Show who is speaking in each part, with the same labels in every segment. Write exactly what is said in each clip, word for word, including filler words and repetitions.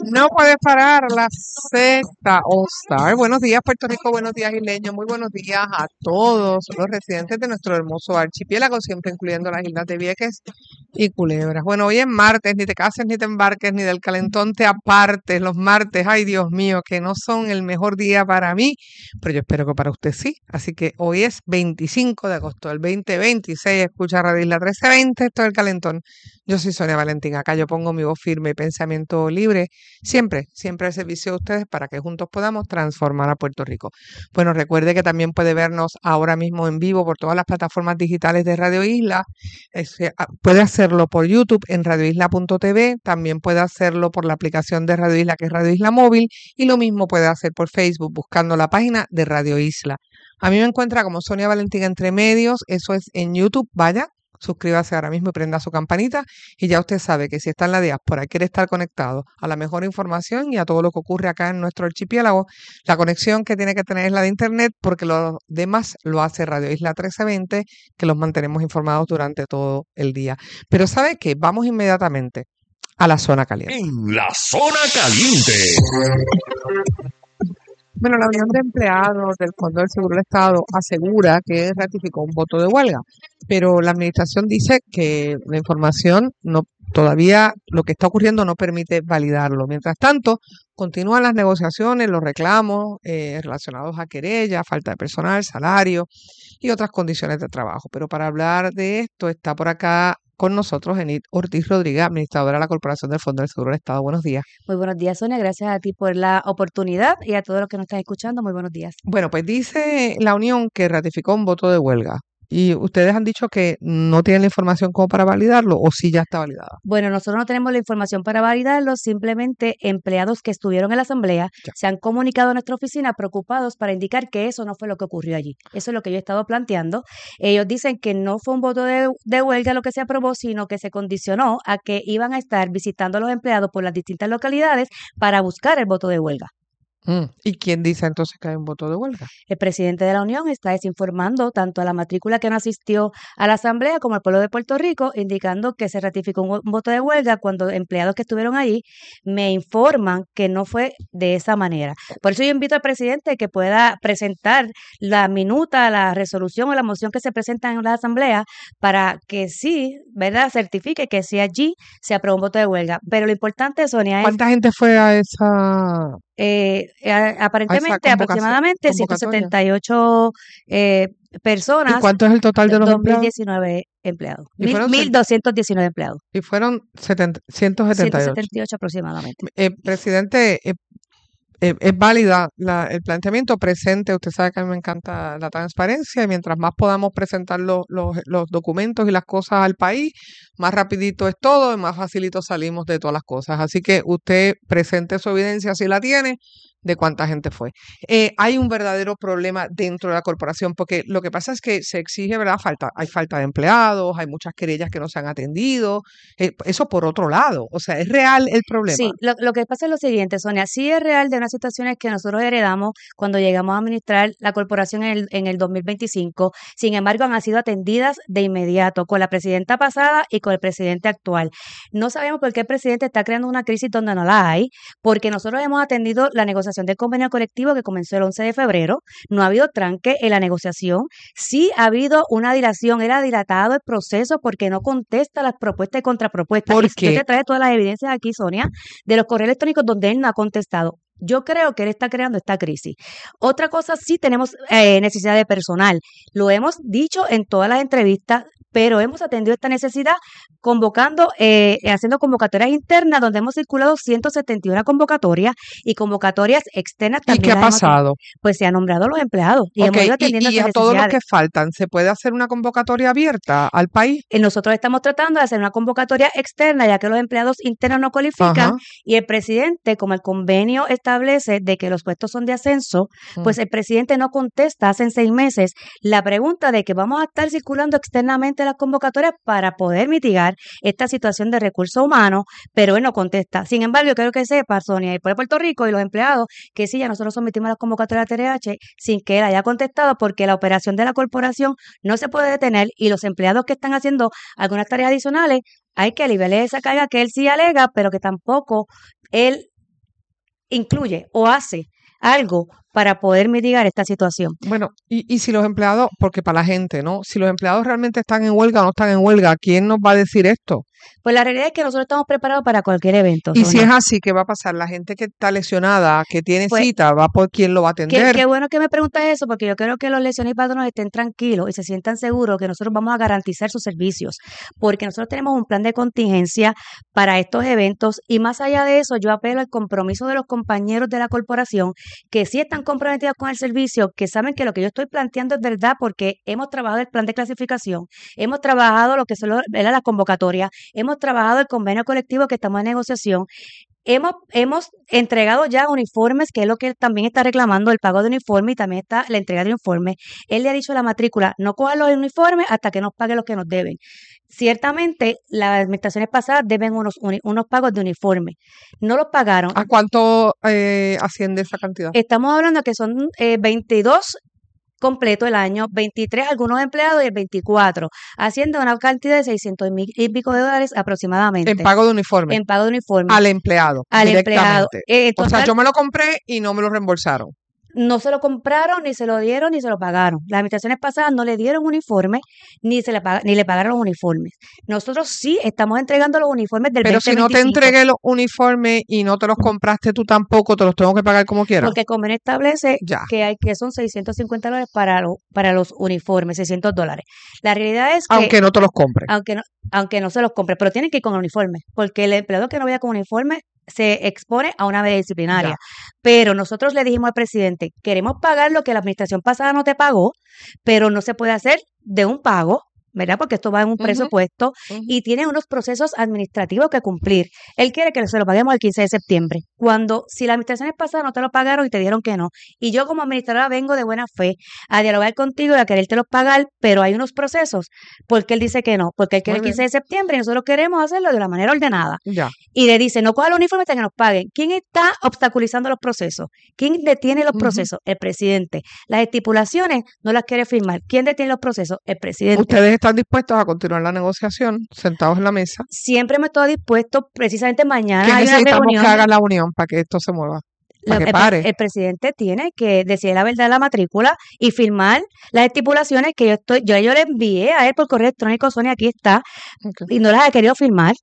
Speaker 1: No puede parar la sexta All Star. Buenos días, Puerto Rico. Buenos días, isleños. Muy buenos días a todos los residentes de nuestro hermoso archipiélago, siempre incluyendo las islas de Vieques y Culebras. Bueno, hoy es martes, ni te cases, ni te embarques, ni del calentón te apartes. Los martes, ay Dios mío, que no son el mejor día para mí, pero yo espero que para usted sí. Así que hoy es veinticinco de agosto del veinte veintiséis. Escucha Radio Isla trece veinte, esto es el calentón. Yo soy Sonia Valentín. Acá yo pongo mi voz firme y pensamiento libre. Siempre, siempre al servicio de ustedes para que juntos podamos transformar a Puerto Rico. Bueno, recuerde que también puede vernos ahora mismo en vivo por todas las plataformas digitales de Radio Isla. Ese, ah, puede hacerlo por YouTube en radio isla punto t v, también puede hacerlo por la aplicación de Radio Isla, que es Radio Isla Móvil, y lo mismo puede hacer por Facebook buscando la página de Radio Isla. A mí me encuentra como Sonia Valentín Entre Medios, eso es en YouTube, vaya. Suscríbase ahora mismo y prenda su campanita y ya usted sabe que si está en la diáspora y quiere estar conectado a la mejor información y a todo lo que ocurre acá en nuestro archipiélago, la conexión que tiene que tener es la de internet porque lo demás lo hace Radio Isla trece veinte, que los mantenemos informados durante todo el día. Pero ¿sabe qué? Vamos inmediatamente a la zona caliente.
Speaker 2: En la zona caliente.
Speaker 1: Bueno, la Unión de Empleados del Fondo del Seguro del Estado asegura que ratificó un voto de huelga, pero la administración dice que la información no todavía lo que está ocurriendo no permite validarlo. Mientras tanto, continúan las negociaciones, los reclamos eh, relacionados a querella, falta de personal, salario y otras condiciones de trabajo. Pero para hablar de esto está por acá con nosotros Enid Ortiz Rodríguez, administradora de la Corporación del Fondo del Seguro del Estado. Buenos días.
Speaker 3: Muy buenos días, Sonia. Gracias a ti por la oportunidad y a todos los que nos están escuchando. Muy buenos días.
Speaker 1: Bueno, pues dice la Unión que ratificó un voto de huelga. ¿Y ustedes han dicho que no tienen la información como para validarlo o sí ya está validada?
Speaker 3: Bueno, nosotros no tenemos la información para validarlo, simplemente empleados que estuvieron en la asamblea
Speaker 1: Ya.
Speaker 3: se han comunicado a nuestra oficina preocupados para indicar que eso no fue lo que ocurrió allí. Eso es lo que yo he estado planteando. Ellos dicen que no fue un voto de, de huelga lo que se aprobó, sino que se condicionó a que iban a estar visitando a los empleados por las distintas localidades para buscar el voto de huelga.
Speaker 1: Mm. ¿Y quién dice entonces que hay un voto de huelga?
Speaker 3: El presidente de la Unión está desinformando tanto a la matrícula que no asistió a la asamblea como al pueblo de Puerto Rico, indicando que se ratificó un, un voto de huelga cuando empleados que estuvieron allí me informan que no fue de esa manera. Por eso yo invito al presidente que pueda presentar la minuta, la resolución o la moción que se presenta en la asamblea para que sí, ¿verdad?, certifique que sí allí se aprobó un voto de huelga. Pero lo importante, Sonia, es
Speaker 1: ¿Cuánta gente fue a esa,
Speaker 3: eh, a-
Speaker 1: a
Speaker 3: aparentemente,
Speaker 1: esa convocación,
Speaker 3: aproximadamente
Speaker 1: convocatoria?
Speaker 3: ciento setenta y ocho eh,
Speaker 1: ¿Y
Speaker 3: personas,
Speaker 1: cuánto es el total de los empleados?
Speaker 3: dos mil diecinueve empleados,
Speaker 1: Y
Speaker 3: Mil-
Speaker 1: fueron, cen-
Speaker 3: mil doscientos diecinueve empleados,
Speaker 1: y fueron setenta ciento setenta y ocho.
Speaker 3: ciento setenta y ocho aproximadamente.
Speaker 1: Eh, presidente, eh, eh, es válida la- el planteamiento presente. Usted sabe que a mí me encanta la transparencia y mientras más podamos presentar los, los, los documentos y las cosas al país, más rapidito es todo y más facilito salimos de todas las cosas. Así que usted presente su evidencia si la tiene de cuánta gente fue. Eh, hay un verdadero problema dentro de la corporación porque lo que pasa es que se exige, ¿verdad? Falta, hay falta de empleados, hay muchas querellas que no se han atendido. eh, eso por otro lado, o sea, es real el problema.
Speaker 3: Sí, lo, lo que pasa es lo siguiente, Sonia, sí es real de unas situaciones que nosotros heredamos cuando llegamos a administrar la corporación en el, en el dos mil veinticinco, sin embargo han sido atendidas de inmediato con la presidenta pasada y con el presidente actual. No sabemos por qué el presidente está creando una crisis donde no la hay, porque nosotros hemos atendido la negociación del convenio colectivo que comenzó el once de febrero, no ha habido tranque en la negociación, sí ha habido una dilación, era dilatado el proceso porque no contesta las propuestas y contrapropuestas.
Speaker 1: ¿Por
Speaker 3: Y yo
Speaker 1: qué?
Speaker 3: te traje todas las evidencias aquí, Sonia, de los correos electrónicos donde él no ha contestado. Yo creo que él está creando esta crisis. Otra cosa, sí tenemos eh, necesidad de personal. Lo hemos dicho en todas las entrevistas, pero hemos atendido esta necesidad convocando, eh, haciendo convocatorias internas donde hemos circulado ciento setenta y una convocatorias y convocatorias externas
Speaker 1: ¿Y
Speaker 3: también
Speaker 1: qué ha
Speaker 3: las hemos atendido.
Speaker 1: pasado?
Speaker 3: Pues se han nombrado los empleados y
Speaker 1: Ok,
Speaker 3: hemos ido
Speaker 1: y,
Speaker 3: atendiendo
Speaker 1: y
Speaker 3: esas
Speaker 1: a todos los
Speaker 3: necesidades.
Speaker 1: que faltan, ¿se puede hacer una convocatoria abierta al país?
Speaker 3: Eh, Nosotros estamos tratando de hacer una convocatoria externa, ya que los empleados internos no cualifican,
Speaker 1: Ajá.
Speaker 3: y el presidente, como el convenio establece de que los puestos son de ascenso,
Speaker 1: Mm.
Speaker 3: pues el presidente no contesta hace seis meses la pregunta de que vamos a estar circulando externamente las convocatorias para poder mitigar esta situación de recursos humanos, pero él no contesta. Sin embargo, yo quiero que sepa, Sonia, y por Puerto Rico y los empleados, que sí, ya nosotros sometimos las convocatorias a T R H sin que él haya contestado, porque la operación de la corporación no se puede detener y los empleados que están haciendo algunas tareas adicionales, hay que aliviarle esa carga que él sí alega, pero que tampoco él incluye o hace algo para poder mitigar esta situación.
Speaker 1: Bueno, y, y si los empleados, porque para la gente, ¿no? Si los empleados realmente están en huelga o no están en huelga, ¿quién nos va a decir esto?
Speaker 3: Pues la realidad es que nosotros estamos preparados para cualquier evento.
Speaker 1: Y si
Speaker 3: Sonia.
Speaker 1: es así, ¿qué va a pasar? La gente que está lesionada, que tiene
Speaker 3: Pues,
Speaker 1: cita, ¿va por quién lo va a
Speaker 3: Qué,
Speaker 1: atender?
Speaker 3: qué bueno que me preguntas eso, porque yo creo que los lesionistas y patronos estén tranquilos y se sientan seguros que nosotros vamos a garantizar sus servicios, porque nosotros tenemos un plan de contingencia para estos eventos y más allá de eso, yo apelo al compromiso de los compañeros de la corporación que sí están comprometidos con el servicio, que saben que lo que yo estoy planteando es verdad, porque hemos trabajado el plan de clasificación, hemos trabajado lo que son los- ¿verdad? las convocatorias, hemos trabajado el convenio colectivo que estamos en negociación. Hemos, hemos entregado ya uniformes, que es lo que él también está reclamando, el pago de uniforme y también está la entrega de uniformes. Él le ha dicho a la matrícula, no cojan los uniformes hasta que nos paguen los que nos deben. Ciertamente, las administraciones pasadas deben unos, uni- unos pagos de uniforme. No los pagaron.
Speaker 1: ¿A cuánto eh, asciende esa cantidad?
Speaker 3: Estamos hablando que son eh, veintidós completo el año, veintitrés algunos empleados y el veinticuatro, haciendo una cantidad de seiscientos mil y pico de dólares aproximadamente.
Speaker 1: En pago de uniforme.
Speaker 3: En pago de uniforme.
Speaker 1: Al empleado.
Speaker 3: Al empleado.
Speaker 1: Directamente.
Speaker 3: Eh, en
Speaker 1: O sea,
Speaker 3: total,
Speaker 1: yo me lo compré y no me lo reembolsaron.
Speaker 3: no se lo compraron, ni se lo dieron, ni se lo pagaron. Las administraciones pasadas no le dieron uniforme, ni se le pag- ni le pagaron los uniformes. Nosotros sí estamos entregando los uniformes del
Speaker 1: Pero si no te
Speaker 3: veinte veinticinco,
Speaker 1: entregué los uniformes y no te los compraste tú tampoco, te los tengo que pagar como quiera.
Speaker 3: porque el convenio establece
Speaker 1: Ya.
Speaker 3: que hay que son seiscientos cincuenta dólares para, lo- para los uniformes, seiscientos dólares. La realidad es que,
Speaker 1: Aunque no te los compres.
Speaker 3: aunque no, aunque no se los compre, pero tienen que ir con el uniforme, porque el empleado que no vaya con uniforme se expone a una medida disciplinaria.
Speaker 1: Ya.
Speaker 3: Pero nosotros le dijimos al presidente, queremos pagar lo que la administración pasada no te pagó, pero no se puede hacer de un pago, ¿verdad? Porque esto va en un
Speaker 1: Ujú,
Speaker 3: presupuesto
Speaker 1: ujú.
Speaker 3: y tiene unos procesos administrativos que cumplir. Él quiere que se lo paguemos el quince de septiembre, cuando si las administraciones pasadas no te lo pagaron y te dijeron que no. Y yo como administradora vengo de buena fe a dialogar contigo y a querértelos pagar, pero hay unos procesos. ¿Por qué él dice que no? Porque él quiere
Speaker 1: Muy
Speaker 3: el quince
Speaker 1: bien.
Speaker 3: de septiembre y nosotros queremos hacerlo de la manera ordenada.
Speaker 1: Ya.
Speaker 3: Y le dice, no coja los uniformes hasta que nos paguen. ¿Quién está obstaculizando los procesos? ¿Quién detiene los
Speaker 1: Ujú.
Speaker 3: procesos? El presidente. Las estipulaciones no las quiere firmar. ¿Quién detiene los procesos? El presidente.
Speaker 1: Ustedes están dispuestos a continuar la negociación, sentados en la mesa.
Speaker 3: Siempre hemos estado dispuestos, precisamente
Speaker 1: ¿Qué
Speaker 3: mañana hay una
Speaker 1: necesitamos
Speaker 3: reunión.
Speaker 1: que hagan la unión para que esto se mueva?
Speaker 3: Lo-
Speaker 1: Para que
Speaker 3: el, pre-
Speaker 1: pare.
Speaker 3: el presidente tiene que decir la verdad de la matrícula y firmar las estipulaciones que yo estoy, yo, yo le envié a él por correo electrónico, Sonia, aquí está,
Speaker 1: Ok.
Speaker 3: y no las ha querido firmar.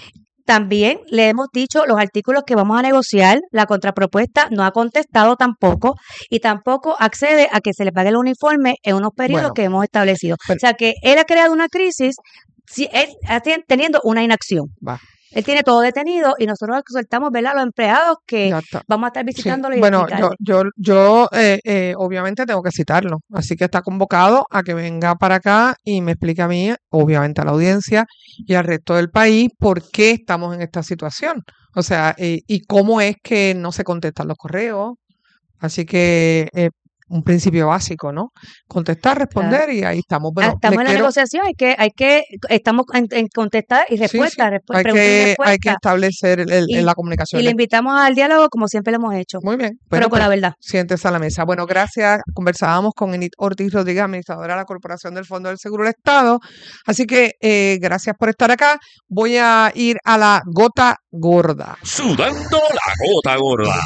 Speaker 3: También le hemos dicho los artículos que vamos a negociar, la contrapropuesta no ha contestado tampoco y tampoco accede a que se le pague el uniforme en unos periodos
Speaker 1: Bueno,
Speaker 3: que hemos establecido.
Speaker 1: pero-
Speaker 3: O sea que él ha creado una crisis, si él, ati- teniendo una inacción.
Speaker 1: va,
Speaker 3: Él tiene todo detenido y nosotros soltamos, ¿verdad?, a los empleados que
Speaker 1: ya está.
Speaker 3: vamos a estar
Speaker 1: Sí,
Speaker 3: visitándolo y
Speaker 1: bueno, yo,
Speaker 3: explicarle.
Speaker 1: yo, yo eh, eh, obviamente tengo que citarlo, así que está convocado a que venga para acá y me explique a mí, obviamente a la audiencia y al resto del país, por qué estamos en esta situación. O sea, eh, y cómo es que no se contestan los correos. Así que eh, un principio básico, ¿no? Contestar,
Speaker 3: Claro.
Speaker 1: responder y ahí estamos.
Speaker 3: Ah,
Speaker 1: Bueno,
Speaker 3: Estamos
Speaker 1: les
Speaker 3: en la
Speaker 1: quiero,
Speaker 3: negociación, hay que, hay que, estamos en, en contestar y
Speaker 1: sí, sí,
Speaker 3: respuesta, respu-
Speaker 1: hay
Speaker 3: pregunta y
Speaker 1: que, hay que
Speaker 3: respuesta.
Speaker 1: establecer el- el-
Speaker 3: Y,
Speaker 1: la
Speaker 3: y
Speaker 1: comunicación.
Speaker 3: le invitamos al diálogo como siempre lo hemos hecho,
Speaker 1: Muy bien,
Speaker 3: pero
Speaker 1: bueno,
Speaker 3: con la
Speaker 1: pues
Speaker 3: verdad.
Speaker 1: siéntese a la mesa. Bueno, gracias. Conversábamos con Enid Ortiz Rodríguez, administradora de la Corporación del Fondo del Seguro del Estado. Así que eh, gracias por estar acá. Voy a ir a la gota gorda.
Speaker 2: Sudando la gota gorda.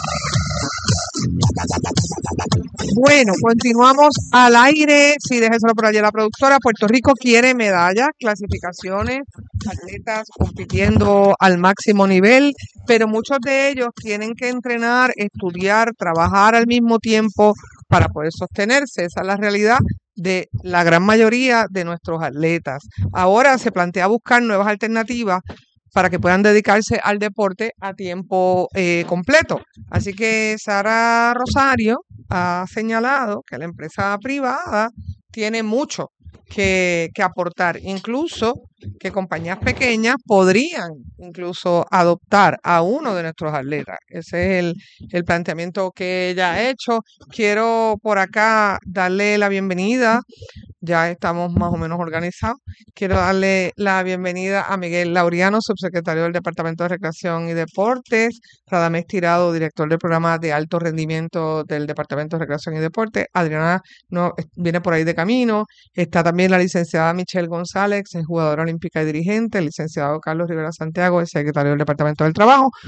Speaker 1: Bueno, continuamos al aire. Sí, déjeselo por allí a la productora. Puerto Rico quiere medallas, clasificaciones, atletas compitiendo al máximo nivel, pero muchos de ellos tienen que entrenar, estudiar, trabajar al mismo tiempo para poder sostenerse. Esa es la realidad de la gran mayoría de nuestros atletas. Ahora se plantea buscar nuevas alternativas para que puedan dedicarse al deporte a tiempo eh, completo. Así que Sara Rosario ha señalado que la empresa privada tiene mucho que, que aportar, incluso que compañías pequeñas podrían incluso adoptar a uno de nuestros atletas. Ese es el, el planteamiento que ella ha hecho. Quiero por acá darle la bienvenida. Ya estamos más o menos organizados. Quiero darle la bienvenida a Miguel Laureano, subsecretario del Departamento de Recreación y Deportes, Radamés Tirado, director del programa de alto rendimiento del Departamento de Recreación y Deportes. Adriana no, es- viene por ahí de camino. Está también la licenciada Michelle González, es jugadora olímpica y dirigente, el licenciado Carlos Rivera Santiago, el secretario del Departamento del Trabajo.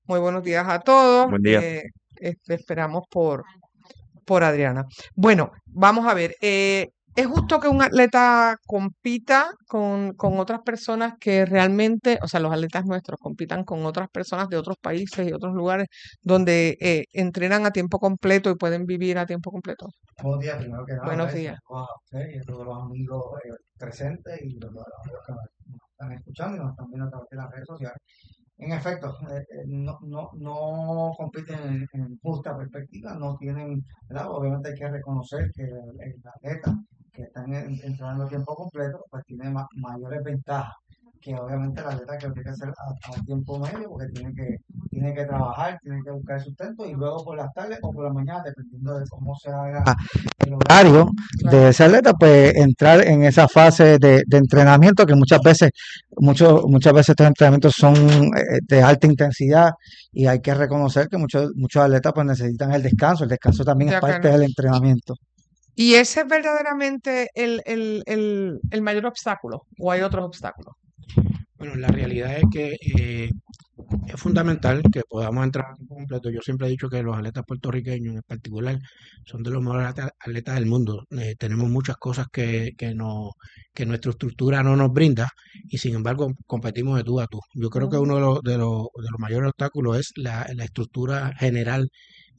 Speaker 1: Muy buenos días a todos.
Speaker 2: Buen día.
Speaker 1: Eh, este, esperamos por, por Adriana. Bueno, vamos a ver. eh, ¿es justo que un atleta compita con, con otras personas que realmente, o sea, los atletas nuestros compitan con otras personas de otros países y otros lugares donde eh, entrenan a tiempo completo y pueden vivir a tiempo completo?
Speaker 4: Buenos días, primero que nada,
Speaker 1: Buenos
Speaker 4: ¿verdad? Y
Speaker 1: días.
Speaker 4: saludos a usted y a todos los amigos eh, presentes y los, los amigos que nos están escuchando y nos están viendo a través de las redes sociales. En efecto, eh, eh, no, no, no compiten en, en justa perspectiva, no tienen, ¿verdad? Obviamente hay que reconocer que el, el atleta que están en- entrenando a tiempo completo, pues tiene ma- mayores ventajas que obviamente el atleta que lo tiene que hacer a, a tiempo medio, porque tiene que, tiene que trabajar, tiene que buscar sustento y luego por las tardes o por la mañana, dependiendo de cómo se haga el horario
Speaker 1: Claro.
Speaker 4: de ese atleta, pues entrar en esa fase de, de entrenamiento que muchas veces, muchos, muchas veces estos entrenamientos son eh, de alta intensidad y hay que reconocer que muchos, muchos atletas pues necesitan el descanso. El descanso también
Speaker 1: De
Speaker 4: es parte
Speaker 1: acuerdo.
Speaker 4: del entrenamiento.
Speaker 1: ¿Y ese es verdaderamente el, el, el, el mayor obstáculo o hay otros obstáculos?
Speaker 5: Bueno, la realidad es que eh, es fundamental que podamos entrar a tiempo completo. Yo siempre he dicho que los atletas puertorriqueños en particular son de los mejores atleta- atletas del mundo. Eh, tenemos muchas cosas que, que, no, que nuestra estructura no nos brinda y sin embargo competimos de tú a tú. Yo creo que
Speaker 1: Ujú.
Speaker 5: uno de los, de los, de los mayores obstáculos es la, la estructura general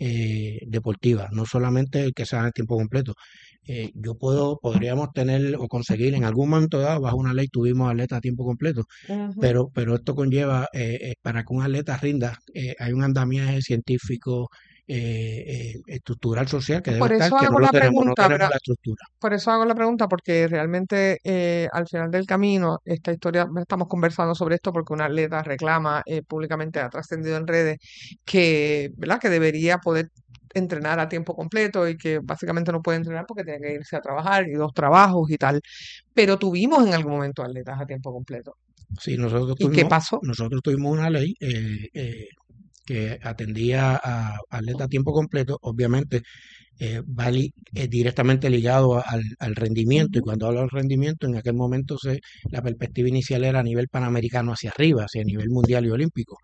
Speaker 5: eh, deportiva, no solamente el que sea en tiempo completo. Eh, yo puedo, podríamos tener o conseguir en algún momento dado, bajo una ley tuvimos atletas a tiempo completo,
Speaker 1: Ujú.
Speaker 5: pero, pero esto conlleva, eh, eh, para que un atleta rinda, eh, hay un andamiaje científico, eh, eh, estructural, social que debe
Speaker 1: Por
Speaker 5: estar,
Speaker 1: eso
Speaker 5: que no
Speaker 1: hago
Speaker 5: lo
Speaker 1: la
Speaker 5: tenemos, no
Speaker 1: pregunta,
Speaker 5: tenemos
Speaker 1: ¿verdad?
Speaker 5: la estructura.
Speaker 1: Por eso hago la pregunta, porque realmente eh, al final del camino, esta historia, estamos conversando sobre esto porque una atleta reclama eh, públicamente, ha trascendido en redes, que, ¿verdad? Que debería poder entrenar a tiempo completo y que básicamente no puede entrenar porque tiene que irse a trabajar y dos trabajos y tal. Pero tuvimos en algún momento atletas a tiempo completo.
Speaker 5: Sí, nosotros
Speaker 1: ¿Y qué
Speaker 5: tuvimos,
Speaker 1: pasó?
Speaker 5: nosotros tuvimos una ley eh, eh, que atendía a atletas a tiempo completo, obviamente eh, va li- eh, directamente ligado a- al, al rendimiento, y
Speaker 1: Ujú.
Speaker 5: cuando hablo del rendimiento, en aquel momento se, la perspectiva inicial era a nivel panamericano hacia arriba, hacia nivel mundial y olímpico.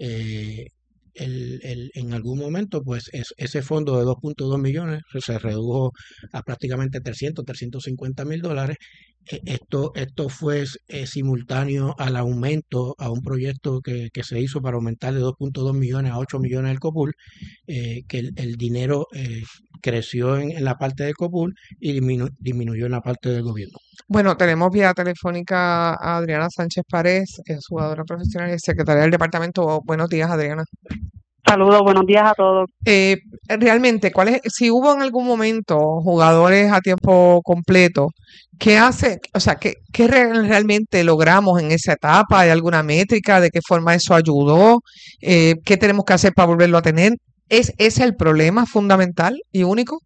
Speaker 5: Eh, el- el- en algún momento, pues es- ese fondo de dos punto dos millones se se redujo a prácticamente trescientos, trescientos cincuenta mil dólares. Eh, Esto, esto fue eh, simultáneo al aumento a un proyecto que, que se hizo para aumentar de dos punto dos millones a ocho millones el COPUL, eh, que el, el dinero eh, creció en, en la parte del COPUL y diminu- disminuyó en la parte del gobierno.
Speaker 1: Bueno, tenemos vía telefónica a Adriana Sánchez Párez, que es jugadora profesional y secretaria del departamento. Buenos días, Adriana.
Speaker 6: Saludos, buenos días a todos.
Speaker 1: Eh, realmente, ¿cuál es, si hubo en algún momento jugadores a tiempo completo, qué hace, o sea, qué, qué re- realmente logramos en esa etapa? ¿Hay alguna métrica? ¿De qué forma eso ayudó? Eh, ¿qué tenemos que hacer para volverlo a tener? ¿Es ese el problema fundamental y único?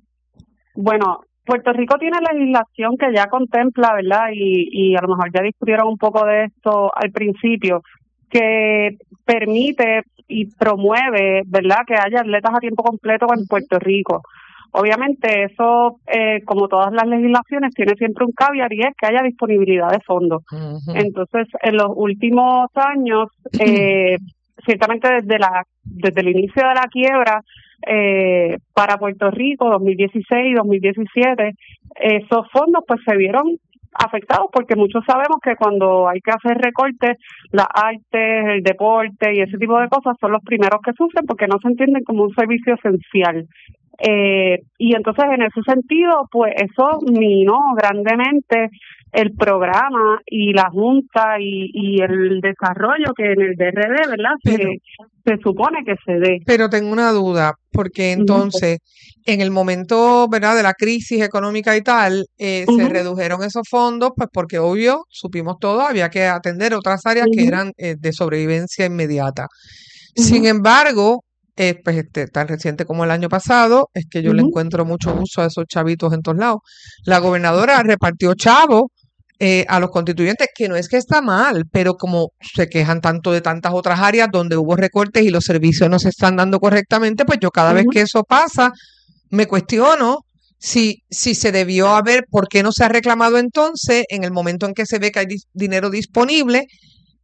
Speaker 6: Bueno, Puerto Rico tiene legislación que ya contempla, ¿verdad? Y, y a lo mejor ya discutieron un poco de esto al principio, que permite y promueve, ¿verdad?, que haya atletas a tiempo completo en Puerto Rico. Obviamente eso, eh, como todas las legislaciones, tiene siempre un caveat y es que haya disponibilidad de fondos.
Speaker 1: Ujú.
Speaker 6: Entonces, en los últimos años, eh, ciertamente desde la desde el inicio de la quiebra, eh, para Puerto Rico, dos mil dieciséis y dos mil diecisiete, esos fondos pues se vieron afectados porque muchos sabemos que cuando hay que hacer recortes, las artes, el deporte y ese tipo de cosas son los primeros que sufren porque no se entienden como un servicio esencial. Eh, y entonces en ese sentido, pues eso minó grandemente el programa y la junta y, y el desarrollo que en el D R D, ¿verdad?
Speaker 1: Pero,
Speaker 6: Se, se supone que se dé.
Speaker 1: pero tengo una duda, porque
Speaker 6: Ujú,
Speaker 1: entonces, en el momento, ¿verdad?, de la crisis económica y tal, eh, se
Speaker 6: ujú,
Speaker 1: redujeron esos fondos, pues porque obvio, supimos todo, había que atender otras áreas que
Speaker 6: ujú,
Speaker 1: eran eh, de sobrevivencia inmediata. Sin
Speaker 6: ujú,
Speaker 1: embargo, eh, pues este, tan reciente como el año pasado, es que yo le
Speaker 6: ujú.
Speaker 1: encuentro mucho uso a esos chavitos en todos lados. La gobernadora repartió chavos eh, a los constituyentes, que no es que está mal, pero como se quejan tanto de tantas otras áreas donde hubo recortes y los servicios no se están dando correctamente, pues yo cada vez
Speaker 6: Ujú.
Speaker 1: que eso pasa, me cuestiono si, si se debió haber, por qué no se ha reclamado entonces en el momento en que se ve que hay dis- dinero disponible,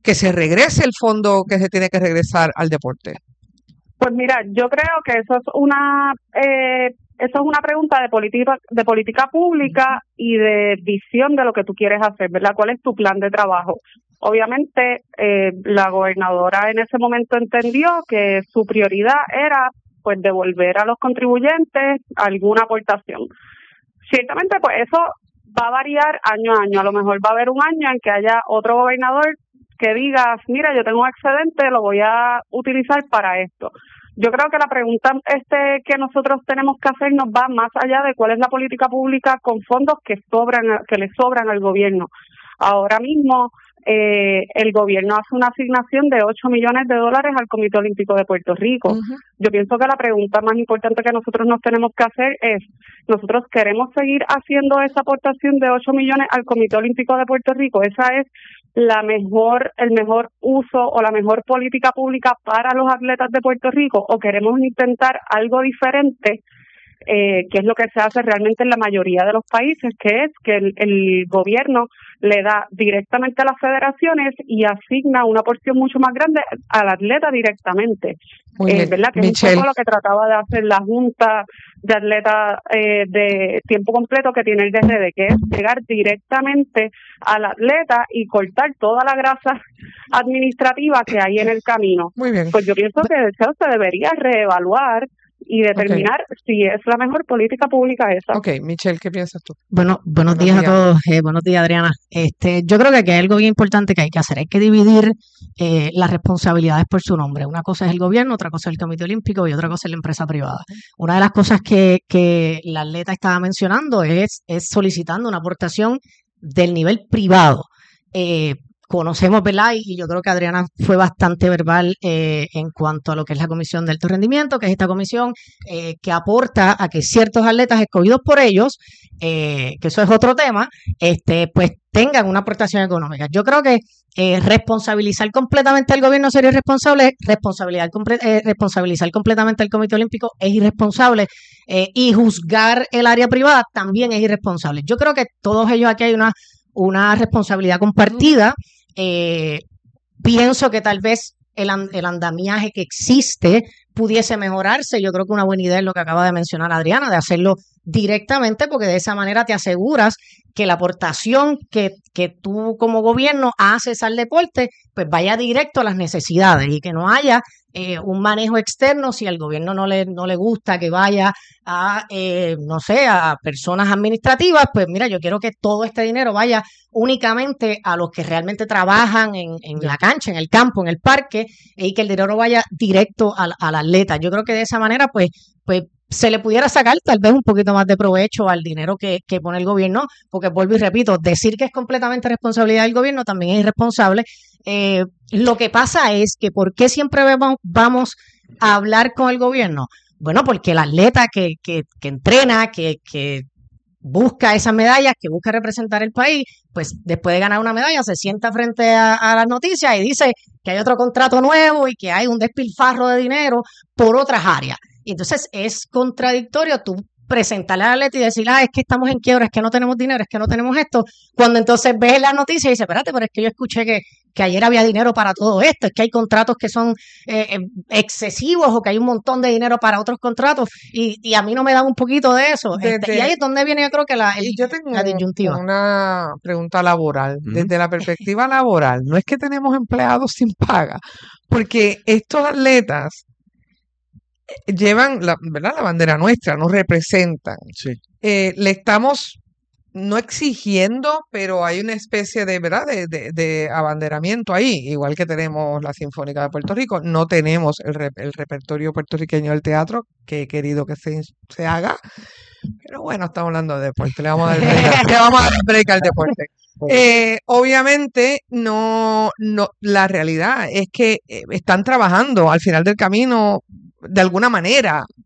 Speaker 1: que se regrese el fondo que se tiene que regresar al deporte?
Speaker 6: Pues mira, yo creo que eso es una eh, eso es una pregunta de política de política pública y de visión de lo que tú quieres hacer, ¿verdad? ¿Cuál es tu plan de trabajo? Obviamente, eh, la gobernadora en ese momento entendió que su prioridad era pues devolver a los contribuyentes alguna aportación. Ciertamente, pues eso va a variar año a año. A lo mejor va a haber un año en que haya otro gobernador que diga, mira, yo tengo un excedente, lo voy a utilizar para esto. Yo creo que la pregunta este que nosotros tenemos que hacernos va más allá de cuál es la política pública con fondos que sobran, que le sobran al gobierno. Ahora mismo eh, el gobierno hace una asignación de ocho millones de dólares al Comité Olímpico de Puerto Rico. Uh-huh. Yo pienso que la pregunta más importante que nosotros nos tenemos que hacer es, ¿nosotros queremos seguir haciendo esa aportación de ocho millones al Comité Olímpico de Puerto Rico? Esa es la mejor, el mejor uso o la mejor política pública para los atletas de Puerto Rico, o queremos intentar algo diferente, eh, que es lo que se hace realmente en la mayoría de los países, que es que el, el gobierno le da directamente a las federaciones y asigna una porción mucho más grande al atleta directamente.
Speaker 1: Muy
Speaker 6: eh,
Speaker 1: bien,
Speaker 6: ¿verdad? Que
Speaker 1: Michelle.
Speaker 6: es un poco lo que trataba de hacer la Junta de Atletas eh, de tiempo completo que tiene el D R D, que es llegar directamente al atleta y cortar toda la grasa administrativa que hay en el camino.
Speaker 1: Muy bien.
Speaker 6: Pues yo pienso que eso se debería reevaluar y determinar okay. si es la mejor política pública esa.
Speaker 1: Ok, Michelle, ¿qué piensas tú?
Speaker 7: Bueno, buenos, buenos días, días a todos. Eh, buenos días, Adriana. Este, yo creo que aquí hay algo bien importante que hay que hacer. Hay que dividir eh, las responsabilidades por su nombre. Una cosa es el gobierno, otra cosa es el Comité Olímpico y otra cosa es la empresa privada. Una de las cosas que, que la atleta estaba mencionando es, es solicitando una aportación del nivel privado. Eh, Conocemos, ¿verdad? Y yo creo que Adriana fue bastante verbal eh, en cuanto a lo que es la Comisión de Alto Rendimiento, que es esta comisión eh, que aporta a que ciertos atletas escogidos por ellos, eh, que eso es otro tema, este, pues tengan una aportación económica. Yo creo que eh, responsabilizar completamente al gobierno sería irresponsable, responsabilidad comple- eh, responsabilizar completamente al Comité Olímpico es irresponsable eh, y juzgar el área privada también es irresponsable. Yo creo que todos ellos aquí hay una, una responsabilidad compartida. Eh, pienso que tal vez el, el andamiaje que existe pudiese mejorarse. Yo creo que una buena idea es lo que acaba de mencionar Adriana, de hacerlo directamente, porque de esa manera te aseguras que la aportación que, que tú como gobierno haces al deporte, pues vaya directo a las necesidades y que no haya eh, un manejo externo si al gobierno no le, no le gusta que vaya a, eh, no sé, a personas administrativas, pues mira, yo quiero que todo este dinero vaya únicamente a los que realmente trabajan en, en la cancha, en el campo, en el parque, y que el dinero vaya directo al, al atleta. Yo creo que de esa manera, pues, pues se le pudiera sacar tal vez un poquito más de provecho al dinero que, que pone el gobierno, porque vuelvo y repito, decir que es completamente responsabilidad del gobierno también es irresponsable. Eh, lo que pasa es que ¿por qué siempre vamos, vamos a hablar con el gobierno? Bueno, porque el atleta que, que, que entrena, que, que busca esas medallas, que busca representar el país, pues después de ganar una medalla se sienta frente a, a las noticias y dice que hay otro contrato nuevo y que hay un despilfarro de dinero por otras áreas. Y entonces es contradictorio tú presentarle al atleta y decir, ah, es que estamos en quiebra, es que no tenemos dinero, es que no tenemos esto, cuando entonces ves la noticia y dices, espérate, pero es que yo escuché que, que ayer había dinero para todo esto, es que hay contratos que son eh, excesivos o que hay un montón de dinero para otros contratos y, y a mí no me dan un poquito de eso.
Speaker 1: Desde,
Speaker 7: este, y ahí es donde viene yo creo que la, el,
Speaker 1: yo tengo
Speaker 7: la disyuntiva.
Speaker 1: Una pregunta laboral, ¿Mm? Desde la perspectiva laboral, no es que tenemos empleados sin paga, porque estos atletas llevan la, ¿verdad? La bandera nuestra, nos representan.
Speaker 2: Sí.
Speaker 1: Eh, le estamos no exigiendo, pero hay una especie de, ¿verdad? De, de, de abanderamiento ahí, igual que tenemos la Sinfónica de Puerto Rico, no tenemos el, re, el repertorio puertorriqueño del teatro, que he querido que se, se haga, pero bueno, estamos hablando de deporte, le vamos a dar break, le vamos a dar break al deporte. Eh, obviamente no, no, la realidad es que eh, están trabajando al final del camino de alguna manera,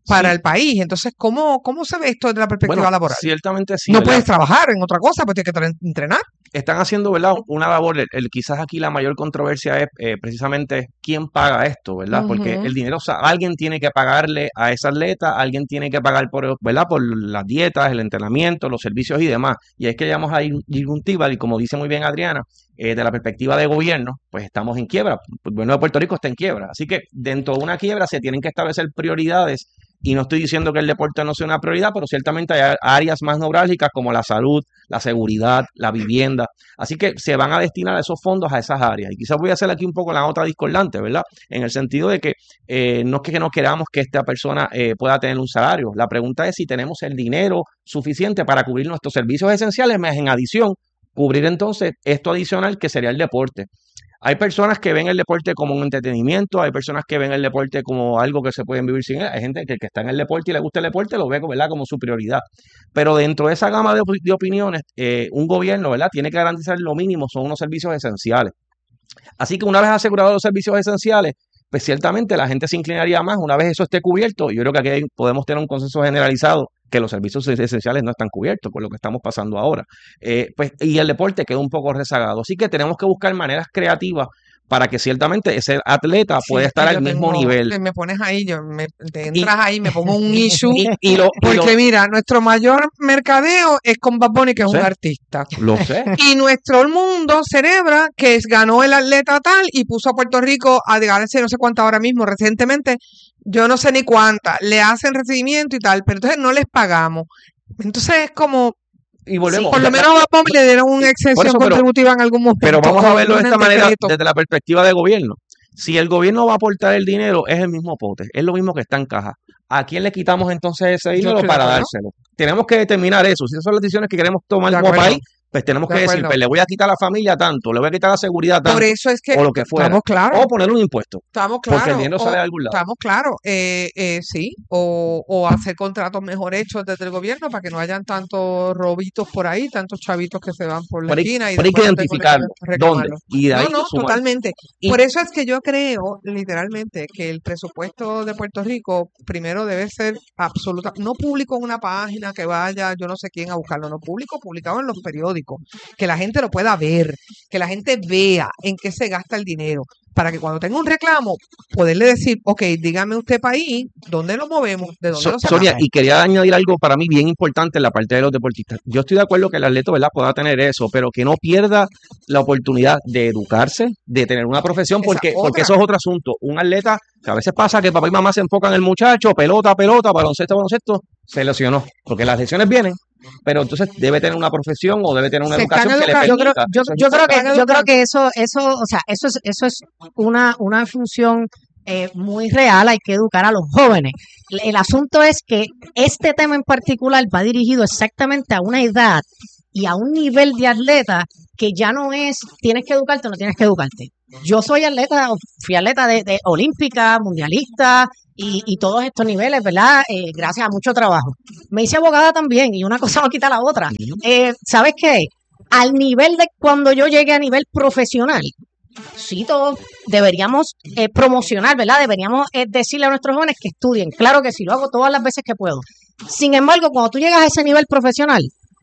Speaker 1: para
Speaker 8: Sí.
Speaker 1: el país. Entonces, ¿cómo, cómo se ve esto desde la perspectiva
Speaker 8: Bueno,
Speaker 1: laboral?
Speaker 8: ciertamente sí,
Speaker 1: No
Speaker 8: ¿verdad?
Speaker 1: puedes trabajar en otra cosa, pues tienes que tra- entrenar.
Speaker 8: Están haciendo, ¿verdad? Una labor, el, el- quizás aquí la mayor controversia es eh, precisamente quién paga esto, ¿verdad? Porque
Speaker 1: Ujú.
Speaker 8: el dinero, o sea, alguien tiene que pagarle a esa atleta, alguien tiene que pagar por, ¿verdad? Por las dietas, el entrenamiento, los servicios y demás. Y es que llegamos a disyuntiva y como dice muy bien Adriana, eh, de la perspectiva de gobierno, pues estamos en quiebra. El gobierno de Puerto Rico está en quiebra. Así que dentro de una quiebra se tienen que establecer prioridades. Y no estoy diciendo que el deporte no sea una prioridad, pero ciertamente hay áreas más neurálgicas como la salud, la seguridad, la vivienda. Así que se van a destinar esos fondos a esas áreas. Y quizás voy a hacer aquí un poco la nota discordante, ¿verdad? En el sentido de que eh, no es que no queramos que esta persona eh, pueda tener un salario. La pregunta es si tenemos el dinero suficiente para cubrir nuestros servicios esenciales, más en adición, cubrir entonces esto adicional que sería el deporte. Hay personas que ven el deporte como un entretenimiento, hay personas que ven el deporte como algo que se pueden vivir sin él, hay gente que, que está en el deporte y le gusta el deporte, lo ve, ¿verdad?, como su prioridad. Pero dentro de esa gama de, op- de opiniones, eh, un gobierno, ¿verdad?, tiene que garantizar lo mínimo, son unos servicios esenciales. Así que una vez asegurados los servicios esenciales, pues ciertamente la gente se inclinaría más. Una vez eso esté cubierto, yo creo que aquí hay- podemos tener un consenso generalizado que los servicios esenciales no están cubiertos con lo que estamos pasando ahora. Eh, pues, y el deporte queda un poco rezagado. Así que tenemos que buscar maneras creativas para que ciertamente ese atleta
Speaker 1: Sí,
Speaker 8: pueda
Speaker 1: es que
Speaker 8: estar
Speaker 1: yo
Speaker 8: al mismo
Speaker 1: tengo,
Speaker 8: nivel.
Speaker 1: que me pones ahí, yo me, te
Speaker 8: Y,
Speaker 1: entras ahí, me pongo un issue,
Speaker 8: y, y lo, y lo,
Speaker 1: porque mira, nuestro mayor mercadeo es con Bad Bunny, que es
Speaker 8: lo
Speaker 1: un
Speaker 8: sé,
Speaker 1: artista.
Speaker 8: lo sé.
Speaker 1: Y nuestro mundo celebra que es- ganó el atleta tal y puso a Puerto Rico a ganarse no sé cuánta ahora mismo, recientemente, yo no sé ni cuánta, le hacen recibimiento y tal, pero entonces no les pagamos. Entonces es como,
Speaker 8: Y volvemos,
Speaker 1: por lo
Speaker 8: la- la-
Speaker 1: menos a Bad Bunny le dieron una
Speaker 8: y por
Speaker 1: exención
Speaker 8: eso, pero,
Speaker 1: contributiva en algún
Speaker 8: pero
Speaker 1: momento,
Speaker 8: vamos a
Speaker 1: o
Speaker 8: verlo de
Speaker 1: un
Speaker 8: esta manera
Speaker 1: decreto.
Speaker 8: desde la perspectiva de gobierno. Si el gobierno va a aportar el dinero, es el mismo pote, es lo mismo que está en caja. ¿A quién le quitamos entonces ese
Speaker 1: Yo
Speaker 8: dinero
Speaker 1: estoy de
Speaker 8: para
Speaker 1: acuerdo,
Speaker 8: dárselo? Tenemos que determinar eso. Si esas son las decisiones que queremos tomar
Speaker 1: de
Speaker 8: como
Speaker 1: acuerdo,
Speaker 8: país, pues tenemos
Speaker 1: de
Speaker 8: que decir,
Speaker 1: acuerdo.
Speaker 8: pues le voy a quitar a la familia tanto, le voy a quitar la seguridad
Speaker 1: Por
Speaker 8: tanto,
Speaker 1: eso es que
Speaker 8: o lo que fuera,
Speaker 1: estamos claros.
Speaker 8: o poner un impuesto,
Speaker 1: Estamos
Speaker 8: porque el
Speaker 1: claros,
Speaker 8: dinero sale
Speaker 1: o
Speaker 8: de algún lado.
Speaker 1: estamos claros, eh, eh, sí, o, o hacer contratos mejor hechos desde el gobierno para que no hayan tantos robitos por ahí, tantos chavitos que se van por la
Speaker 8: Pero hay,
Speaker 1: esquina y
Speaker 8: pero hay que
Speaker 1: después no tengo ni cómo
Speaker 8: identificarlo, dónde,
Speaker 1: reclamarlo.
Speaker 8: y de
Speaker 1: No,
Speaker 8: ahí
Speaker 1: no,
Speaker 8: sumar.
Speaker 1: totalmente.
Speaker 8: Y,
Speaker 1: Por eso es que yo creo, literalmente, que el presupuesto de Puerto Rico primero debe ser absoluta, no público en una página que vaya yo no sé quién a buscarlo, no público, publicado en los periódicos, que la gente lo pueda ver, que la gente vea en qué se gasta el dinero, para que cuando tenga un reclamo, poderle decir, ok, dígame usted país, ¿dónde lo movemos? ¿De dónde
Speaker 8: So-
Speaker 1: lo
Speaker 8: Sonia,
Speaker 1: sacamos?
Speaker 8: y quería añadir algo para mí bien importante en la parte de los deportistas. Yo estoy de acuerdo que el atleta, ¿verdad?, pueda tener eso, pero que no pierda la oportunidad de educarse, de tener una profesión,
Speaker 1: Esa
Speaker 8: porque, porque
Speaker 1: otra.
Speaker 8: eso es otro asunto. Un atleta, que a veces pasa que papá y mamá se enfocan en el muchacho, pelota, pelota, baloncesto, baloncesto, se lesionó, porque las lesiones vienen, pero entonces debe tener una profesión o debe tener una
Speaker 1: Se están
Speaker 8: educación que le
Speaker 1: educando.
Speaker 7: Yo creo,
Speaker 8: permita.
Speaker 7: yo,
Speaker 8: Eso es
Speaker 7: yo creo que,
Speaker 1: Están
Speaker 7: yo creo
Speaker 1: educando.
Speaker 7: que eso, eso, o sea, eso es, eso es una, una función eh, muy real. Hay que educar a los jóvenes. El, el asunto es que este tema en particular va dirigido exactamente a una edad y a un nivel de atleta que ya no es tienes que educarte o no tienes que educarte. Yo soy atleta, fui atleta de, de olímpica, mundialista y, y todos estos niveles, ¿verdad? Eh, gracias a mucho trabajo. Me hice abogada también y una cosa no quita la otra. Eh, ¿Sabes qué? Al nivel de cuando yo llegué a nivel profesional, sí, todos deberíamos eh, promocionar, ¿verdad? Deberíamos eh, decirle a nuestros jóvenes que estudien. Claro que sí, lo hago todas las veces que puedo. Sin embargo, cuando tú llegas a ese nivel profesional,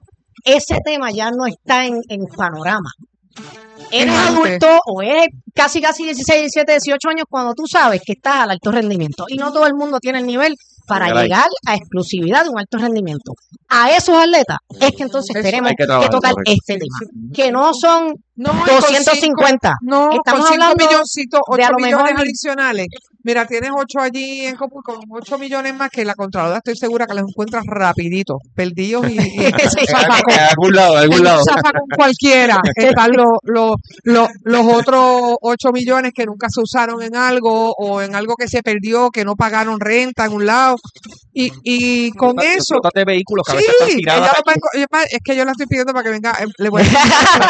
Speaker 7: ese tema ya no está en, en panorama. Eres
Speaker 1: Es antes.
Speaker 7: adulto o eres casi casi dieciséis, diecisiete, dieciocho años cuando tú sabes que estás al alto rendimiento y no todo el mundo tiene el nivel para
Speaker 8: Llegar ahí.
Speaker 7: llegar a exclusividad de un alto rendimiento. A esos atletas es que entonces
Speaker 1: Eso
Speaker 7: tenemos
Speaker 8: hay que
Speaker 7: que
Speaker 8: trabajar
Speaker 7: tocar
Speaker 8: sobre eso.
Speaker 7: este tema, que no son
Speaker 1: No, y con
Speaker 7: doscientos cincuenta.
Speaker 1: cinco, no,
Speaker 7: Estamos
Speaker 1: con cinco
Speaker 7: hablando
Speaker 1: milloncitos,
Speaker 7: de a
Speaker 1: ocho
Speaker 7: lo
Speaker 1: millones
Speaker 7: mejor
Speaker 1: adicionales. Mira, tienes ocho allí en Copu- con ocho millones más que la Contralora estoy segura que los encuentras rapidito, perdidos y, y
Speaker 7: Sí.
Speaker 1: zafa con,
Speaker 8: De algún lado, de algún
Speaker 1: en
Speaker 8: lado.
Speaker 1: zafa con cualquiera. Están los, los, los, los otros ocho millones que nunca se usaron en algo o en algo que se perdió, que no pagaron renta en un lado. Y, y con
Speaker 8: Flotas-
Speaker 1: eso,
Speaker 8: flotas de vehículos que a
Speaker 1: sí,
Speaker 8: veces están
Speaker 1: ella
Speaker 8: tiradas
Speaker 1: lo va a
Speaker 8: allí.
Speaker 1: enco- ella- es que yo la estoy pidiendo para que venga, eh, le voy a decir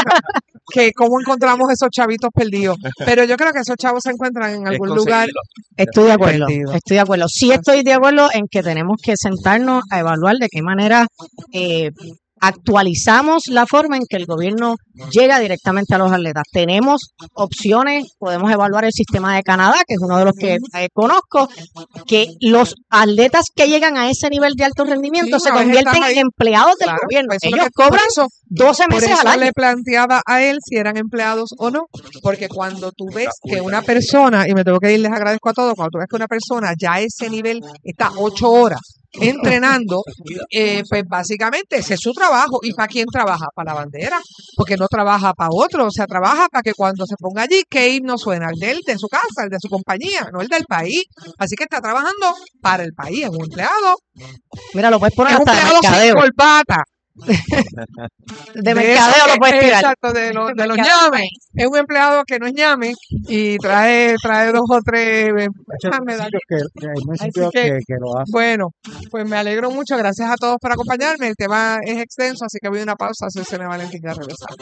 Speaker 1: que cómo encontramos esos chavitos perdidos. Pero yo creo que esos chavos se encuentran en
Speaker 8: Es
Speaker 1: algún lugar
Speaker 8: conseguirlo.
Speaker 7: Estoy de acuerdo,
Speaker 1: perdido.
Speaker 7: estoy de acuerdo. Sí estoy de acuerdo en que tenemos que sentarnos a evaluar de qué manera eh, actualizamos la forma en que el gobierno llega directamente a los atletas. Tenemos opciones, podemos evaluar el sistema de Canadá, que es uno de los que eh, conozco, que los atletas que llegan a ese nivel de alto rendimiento
Speaker 1: Sí,
Speaker 7: se
Speaker 1: una vez
Speaker 7: convierten
Speaker 1: estás ahí,
Speaker 7: en empleados del
Speaker 1: claro,
Speaker 7: gobierno.
Speaker 1: pues eso es lo
Speaker 7: Ellos
Speaker 1: que- por
Speaker 7: cobran
Speaker 1: eso-
Speaker 7: doce
Speaker 1: Por
Speaker 7: meses
Speaker 1: eso
Speaker 7: al año.
Speaker 1: le planteaba a él si eran empleados o no, porque cuando tú ves que una persona, y me tengo que ir, les agradezco a todos, cuando tú ves que una persona ya a ese nivel está ocho horas entrenando, eh, pues básicamente ese es su trabajo. ¿Y para quién trabaja? Para la bandera, porque no trabaja para otro, o sea, trabaja para que cuando se ponga allí, ¿qué himno suena? El de él, de su casa, el de su compañía, no el del país. Así que está trabajando para el país, es un empleado,
Speaker 7: Mira, lo puedes poner
Speaker 1: es un
Speaker 7: hasta de
Speaker 1: empleado sin
Speaker 7: mercadeo.
Speaker 1: corbata.
Speaker 7: De mercadeo
Speaker 1: eso
Speaker 7: lo puedes
Speaker 1: que-
Speaker 7: tirar.
Speaker 1: Exacto, de, los de los
Speaker 7: mercadeo.
Speaker 1: ñames. Es un empleado que no es ñame y trae, trae dos o tres eh,
Speaker 4: Muchos
Speaker 1: medallas.
Speaker 4: municipios que, hay municipios
Speaker 1: que-
Speaker 4: que, que lo hacen.
Speaker 1: Bueno, pues me alegro mucho. Gracias a todos por acompañarme. El tema es extenso, así que voy a una pausa. Soy Sonia Valentín, ya regresamos.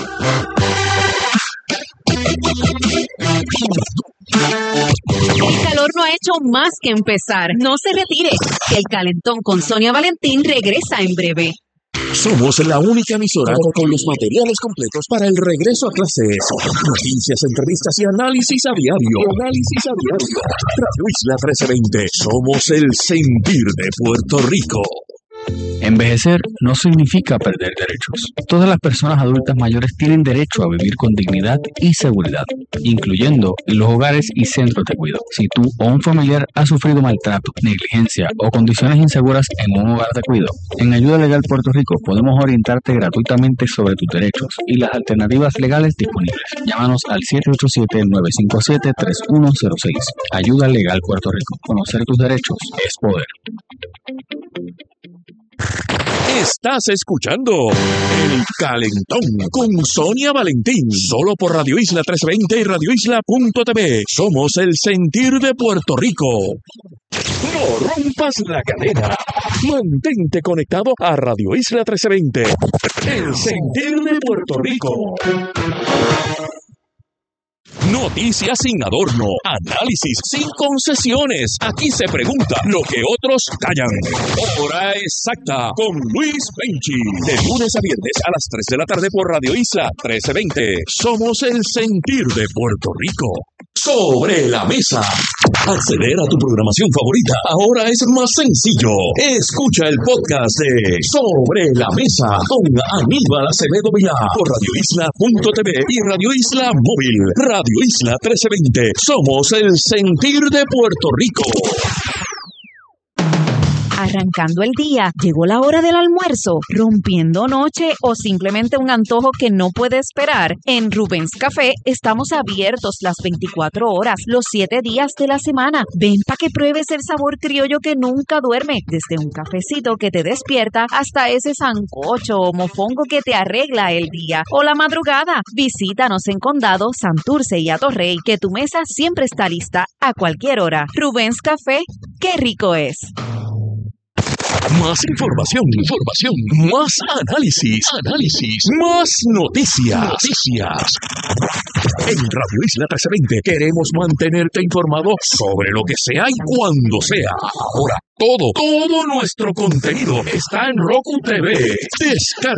Speaker 9: El calor no ha hecho más que empezar. No se retire. El calentón con Sonia Valentín regresa en breve.
Speaker 2: Somos la única emisora con los materiales completos para el regreso a clases. Noticias, entrevistas y análisis a diario. Análisis a diario. Radio Isla trece veinte. Somos el sentir de Puerto Rico.
Speaker 10: Envejecer no significa perder derechos. Todas las personas adultas mayores tienen derecho a vivir con dignidad y seguridad, incluyendo en los hogares y centros de cuidado. Si tú o un familiar ha sufrido maltrato, negligencia o condiciones inseguras en un hogar de cuidado, en Ayuda Legal Puerto Rico podemos orientarte gratuitamente sobre tus derechos y las alternativas legales disponibles. Llámanos al siete ocho siete, nueve cinco siete, tres uno cero seis. Ayuda Legal Puerto Rico. Conocer tus derechos es poder.
Speaker 2: Estás escuchando El Calentón con Sonia Valentín, solo por Radio Isla trescientos veinte y radio isla punto t v. Somos el sentir de Puerto Rico. No rompas la cadena. Mantente conectado a Radio Isla trescientos veinte, el sentir de Puerto Rico. Noticias sin adorno, análisis sin concesiones. Aquí se pregunta lo que otros callan. Hora exacta con Luis Penchi. De lunes a viernes a las tres de la tarde por Radio Isla trece veinte. Somos el sentir de Puerto Rico. Sobre la mesa. Acceder a tu programación favorita ahora es más sencillo. Escucha el podcast de Sobre la Mesa con Aníbal Acevedo Vilá por radio isla punto t v y Radio Isla Móvil. Radio Isla trece veinte. Somos el sentir de Puerto Rico.
Speaker 9: Arrancando el día, llegó la hora del almuerzo, rompiendo noche o simplemente un antojo que no puede esperar. En Rubens Café estamos abiertos las veinticuatro horas, los siete días de la semana. Ven para que pruebes el sabor criollo que nunca duerme, desde un cafecito que te despierta hasta ese sancocho o mofongo que te arregla el día o la madrugada. Visítanos en Condado, Santurce y Atorrey, que tu mesa siempre está lista a cualquier hora. Rubens Café, qué rico es.
Speaker 2: Más información, información, más análisis, análisis, más noticias, noticias. En Radio Isla trece veinte queremos mantenerte informado sobre lo que sea y cuando sea. Ahora, todo, todo nuestro contenido está en Roku T V. Descarga